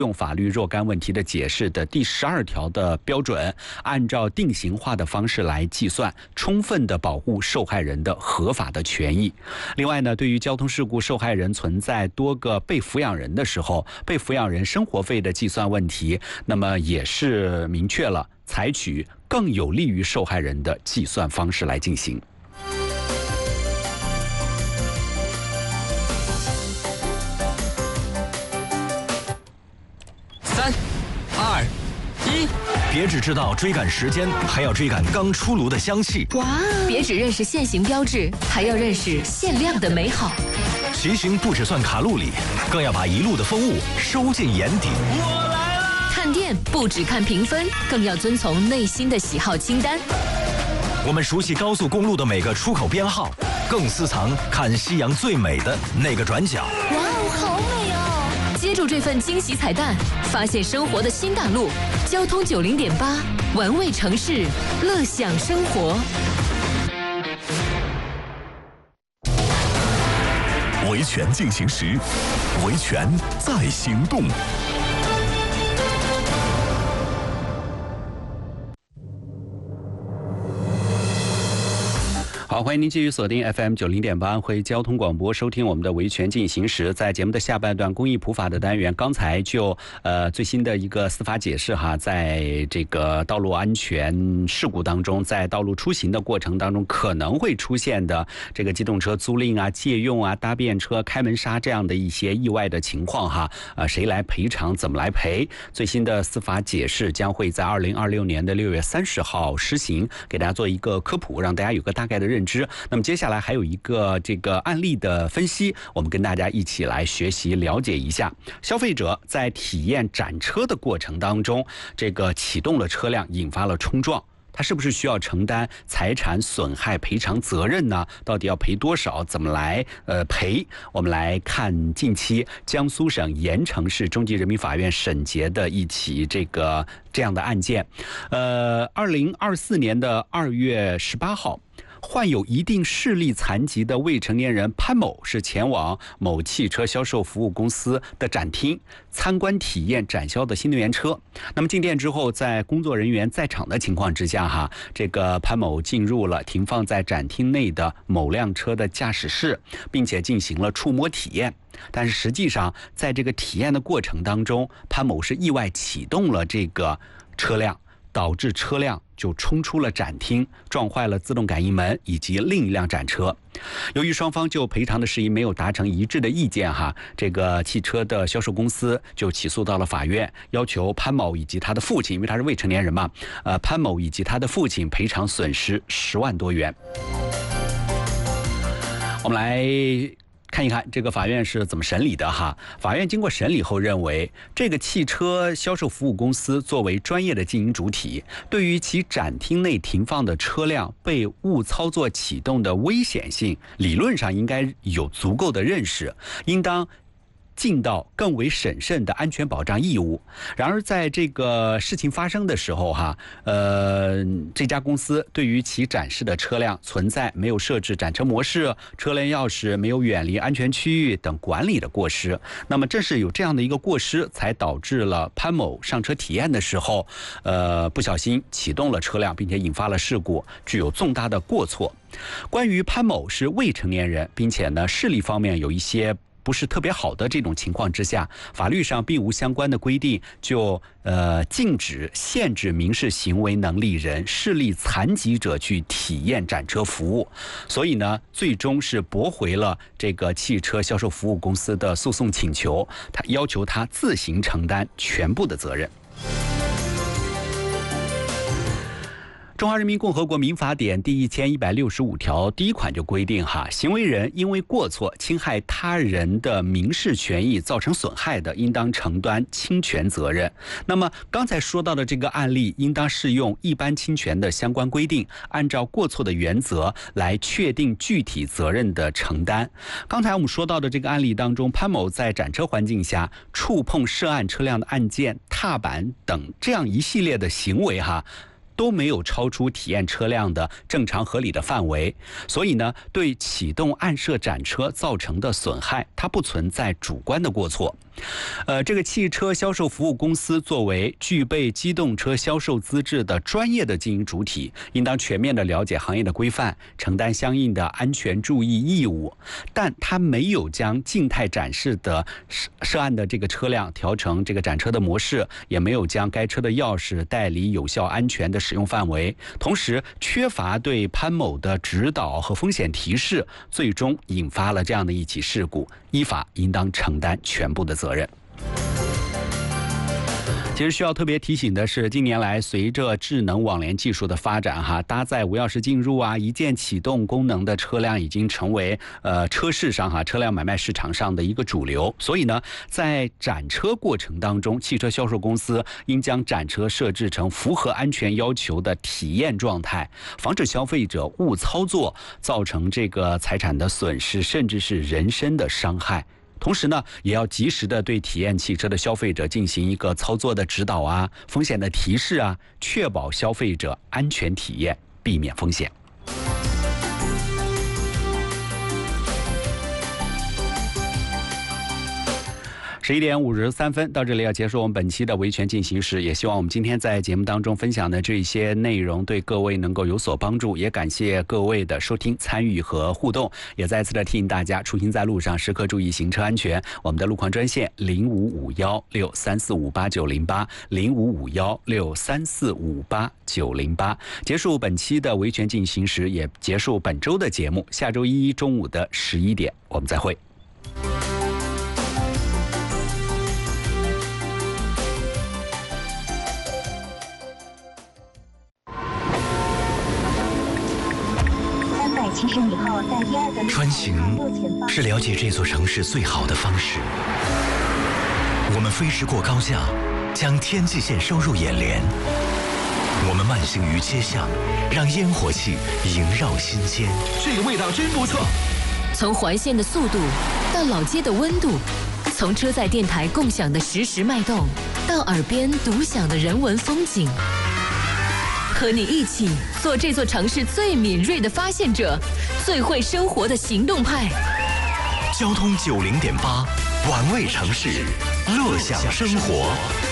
用法律若干问题的解释的第12条的标准，按照定型化的方式来计算，充分的保护受害人的合法的权益。另外呢，对于交通事故受害人存在多个被抚养人的时候，被抚养人生活费的计算问题，那么也是明确了采取更有利于受害人的计算方式来进行。 3、2、1， 别只知道追赶时间，还要追赶刚出炉的香气。 哇！别只认识限行标志，还要认识限量的美好。 骑行不只算卡路里，更要把一路的风物收进眼底。 我来了！ 看店不只看评分，更要遵从内心的喜好清单。 我们熟悉高速公路的每个出口编号，更私藏看夕阳最美的那个转角。 哇哦，好美哦！接住这份惊喜彩蛋，发现生活的新大陆。交通90.8，玩味城市，乐享生活。 维权进行时，维权在行动。 好，欢迎您继续锁定 FM 90.8安徽交通广播，收听我们的维权进行时。在节目的下半段公益普法的单元，刚才就最新的一个司法解释哈，在这个道路安全事故当中，在道路出行的过程当中可能会出现的这个机动车租赁啊、借用啊、搭便车、开门刹这样的一些意外的情况哈，谁来赔偿，怎么来赔？最新的司法解释将会在2026年的6月30号施行，给大家做一个科普，让大家有个大概的认知。那么接下来还有一个这个案例的分析，我们跟大家一起来学习了解一下。消费者在体验展车的过程当中，这个启动了车辆，引发了冲撞。他是不是需要承担财产损害赔偿责任呢？到底要赔多少？怎么来赔？我们来看近期江苏省盐城市中级人民法院审结的一起这样的案件。2024年的2月18号。患有一定视力残疾的未成年人潘某是前往某汽车销售服务公司的展厅参观体验展销的新能源车。那么进店之后，在工作人员在场的情况之下这个潘某进入了停放在展厅内的某辆车的驾驶室，并且进行了触摸体验。但是实际上在这个体验的过程当中，潘某是意外启动了这个车辆，导致车辆就冲出了展厅，撞坏了自动感应门以及另一辆展车。由于双方就赔偿的事宜没有达成一致的意见这个汽车的销售公司就起诉到了法院，要求潘某以及他的父亲，因为他是未成年人嘛，潘某以及他的父亲赔偿损失10万多元。我们来看一看这个法院是怎么审理的法院经过审理后认为，这个汽车销售服务公司作为专业的经营主体，对于其展厅内停放的车辆被误操作启动的危险性，理论上应该有足够的认识，应当尽到更为审慎的安全保障义务。然而在这个事情发生的时候这家公司对于其展示的车辆存在没有设置展车模式、车辆钥匙没有远离安全区域等管理的过失。那么正是有这样的一个过失，才导致了潘某上车体验的时候不小心启动了车辆，并且引发了事故，具有重大的过错。关于潘某是未成年人，并且呢视力方面有一些不是特别好的这种情况之下，法律上并无相关的规定就禁止限制民事行为能力人、视力残疾者去体验展车服务，所以呢最终是驳回了这个汽车销售服务公司的诉讼请求，他要求他自行承担全部的责任。中华人民共和国民法典第1165条第1款就规定行为人因为过错侵害他人的民事权益造成损害的，应当承担侵权责任。那么刚才说到的这个案例，应当适用一般侵权的相关规定，按照过错的原则来确定具体责任的承担。刚才我们说到的这个案例当中，潘某在展车环境下触碰涉案车辆的按键、踏板等这样一系列的行为都没有超出体验车辆的正常合理的范围，所以呢，对启动按设展车造成的损害，它不存在主观的过错。 这个汽车销售服务公司作为具备机动车销售资质的专业的经营主体，应当全面的了解行业的规范，承担相应的安全注意义务。但他没有将静态展示的涉案的这个车辆调成这个展车的模式，也没有将该车的钥匙带离有效安全的使用范围，同时缺乏对潘某的指导和风险提示，最终引发了这样的一起事故，依法应当承担全部的责任。其实需要特别提醒的是，近年来随着智能网联技术的发展，搭载无钥匙进入一键启动功能的车辆已经成为车市上车辆买卖市场上的一个主流。所以呢，在展车过程当中，汽车销售公司应将展车设置成符合安全要求的体验状态，防止消费者误操作，造成这个财产的损失，甚至是人身的伤害。同时呢，也要及时的对体验汽车的消费者进行一个操作的指导风险的提示确保消费者安全体验，避免风险。11点53分，到这里要结束我们本期的维权进行时，也希望我们今天在节目当中分享的这些内容对各位能够有所帮助，也感谢各位的收听、参与和互动，也再次的提醒大家出行在路上时刻注意行车安全。我们的路况专线055163458908，055163458908。结束本期的维权进行时，也结束本周的节目。下周一中午的11点，我们再会。 穿行是了解这座城市最好的方式。我们飞驰过高架，将天际线收入眼帘。我们慢行于街巷，让烟火气萦绕心间。 这个味道真不错。 从环线的速度到老街的温度，从车载电台共享的实时脉动，到耳边独享的人文风景。和你一起做这座城市最敏锐的发现者，最会生活的行动派。 交通90.8，玩味城市，乐享生活。